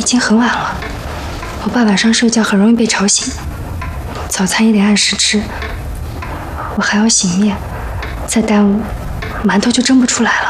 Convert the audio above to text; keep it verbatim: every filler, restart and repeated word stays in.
经很晚了，我爸晚上睡觉很容易被吵醒，早餐也得按时吃，我还要醒面，再耽误，馒头就蒸不出来了。